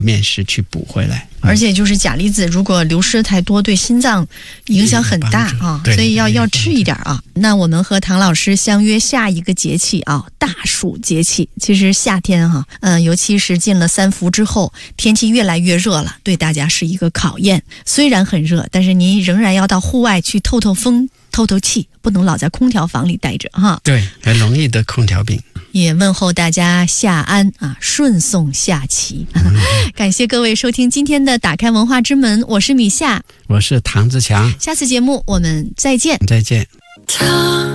面食去补回来。 而且就是钾离子如果流失太多，对心脏影响很大啊，所以要吃一点啊。那我们和唐老师相约下一个节气啊，大暑节气。其实夏天尤其是进了3伏之后，天气越来越热了，对大家是一个考验。虽然很热，但是您仍然要到户外去透透风、透透气，不能老在空调房里待着哈。 对，很容易得空调病。 也问候大家夏安啊，顺送下棋。感谢各位收听今天的打开文化之门，我是米夏， 我是唐志强。 下次节目我们再见。 再见。